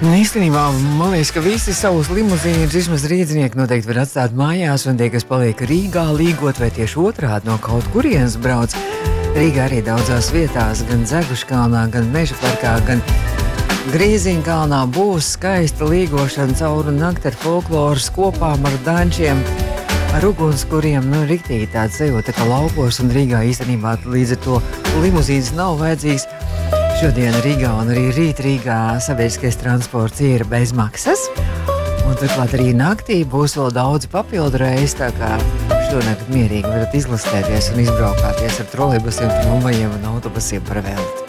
Īstenībā, man liekas, ka visi savus limuzīnus vismaz rīdzinieki noteikti var atstāt mājās, un tie, kas paliek Rīgā līgot vai tieši otrādi no kaut kurienes brauc. Rīgā arī daudzās vietās, gan Dzeguškalnā, gan Meža parkā, gan Grīziņkalnā būs skaista līgošana cauri nakti ar folkloras kopām, ar dančiem, ar ugunskuriem, riktīgi tāds sajūta, ka laukos un Rīgā īstenībā līdz ar to limuzīnas nav vajadzīgs. Šodien Rīgā un arī rīt Rīgā sabiedriskais transports ir bez maksas. Un turklāt arī naktī būs vēl daudz papildu reizi, tā kā šonakt mierīgi varat izlastēties un izbraukāties ar trolejbusiem, tramvajiem un autobusiem par velti.